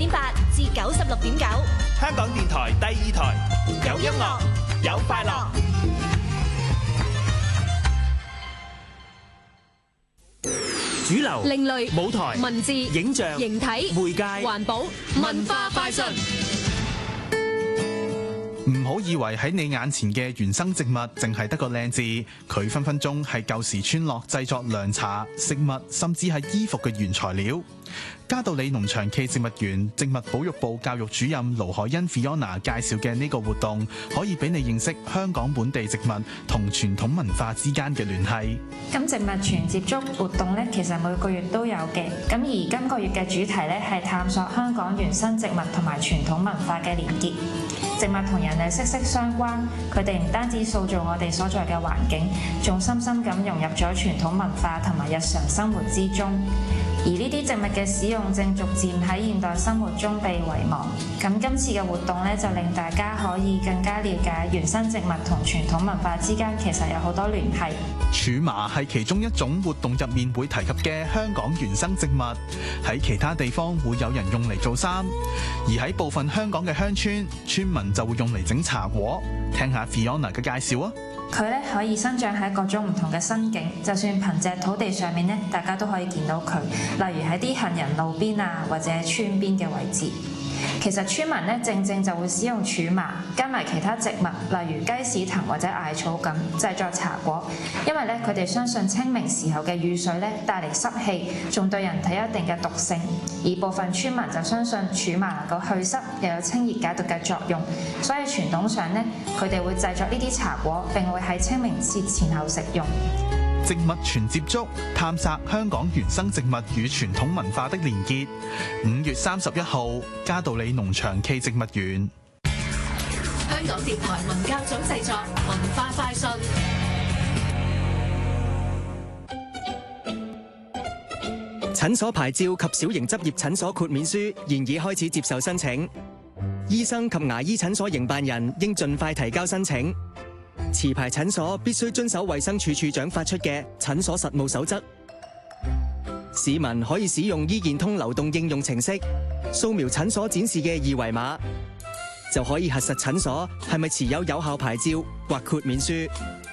89.8至96.9， 香港電台第2台，有音樂，有快樂。主流、 另類、 舞台、 文字、 影像、 形體、 媒介、 環保、文化快訊。 唔好以為喺你眼前嘅原生植物淨係得個靚字，佢分分鐘係舊時村落製作涼茶、食物甚至係衣服嘅原材料。嘉道理農場暨植物園植物保育部教育主任盧海欣 Fiona 介紹嘅呢個活動，可以俾你認識香港本地植物同傳統文化之間嘅聯繫。 咁植物全接觸活動咧，其實每個月都有嘅。咁而今個月嘅主題咧係探索香港原生植物同埋傳統文化嘅連結。植物同人類息息相關，佢哋唔單止塑造我哋所在嘅環境，仲深深咁融入咗傳統文化同埋日常生活之中。而呢啲植物嘅使用正逐漸喺現代生活中被遺忘。咁今次嘅活動咧，就令大家可以更加了解原生植物同傳統文化之間其實有好多聯繫。 苧麻係其中一種活動入面會提及嘅香港原生植物，喺其他地方會有人用嚟做衫，而喺部分香港嘅鄉村，村民就會用嚟整茶果。聽下 Fiona 嘅介紹啊！ 佢咧可以生長喺各種唔同嘅生境，就算貧瘠土地上面咧，大家都可以見到佢。例如喺啲行人路邊啊，或者村邊嘅位置。其實村民咧正就會使用苧麻加埋其他植物，例如雞屎藤或者艾草咁製作茶果。因為咧佢哋相信清明時候嘅雨水咧帶嚟濕氣，仲對人體有一定嘅毒性。而部分村民就相信苧麻能夠去濕，又有清熱解毒嘅作用。所以傳統上咧，佢哋會製作呢啲茶果，並會喺清明節前後食用。 植物全接觸，探索香港原生植物與傳統文化的連結。5月31號，嘉道理農場暨植物園。 香港電台文教組製作，文化快訊。 診所牌照及小型執業診所豁免書現已開始接受申請，醫生及牙醫診所營辦人應盡快提交申請。持牌診所必須遵守衛生署署長發出嘅診所實務守則。市民可以使用醫健通流動應用程式，掃描診所展示嘅二維碼，就可以核實診所係咪持有有效牌照或豁免書。